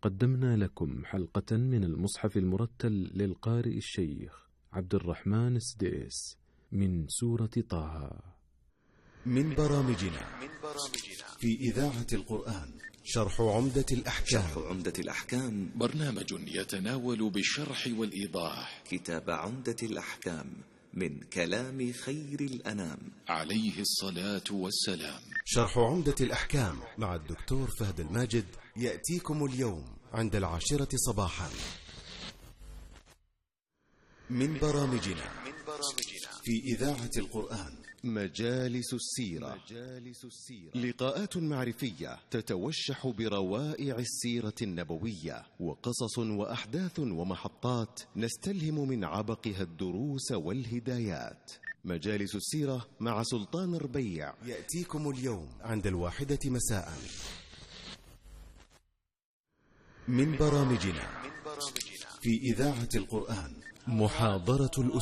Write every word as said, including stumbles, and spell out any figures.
قدمنا لكم حلقة من المصحف المرتل للقارئ الشيخ عبد الرحمن السديس من سورة طه. من برامجنا في إذاعة القرآن شرح عمدة الأحكام. شرح عمدة الأحكام برنامج يتناول بالشرح والإيضاح كتاب عمدة الأحكام من كلام خير الأنام عليه الصلاة والسلام. شرح عمدة الأحكام مع الدكتور فهد الماجد يأتيكم اليوم عند العاشرة صباحا. من برامجنا في إذاعة القرآن مجالس السيرة. لقاءات معرفية تتوشح بروائع السيرة النبوية وقصص وأحداث ومحطات نستلهم من عبقها الدروس والهدايات. مجالس السيرة مع سلطان الربيع يأتيكم اليوم عند الواحدة مساء. من برامجنا في إذاعة القرآن محاضرة الأسرة.